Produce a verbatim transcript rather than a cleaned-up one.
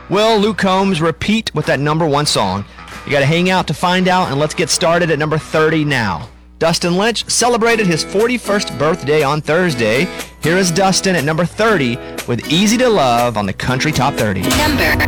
Will Luke Combs repeat with that number one song? You got to hang out to find out, and let's get started at number thirty now. Dustin Lynch celebrated his forty-first birthday on Thursday. Here is Dustin at number thirty with Easy to Love on the Country Top thirty. Number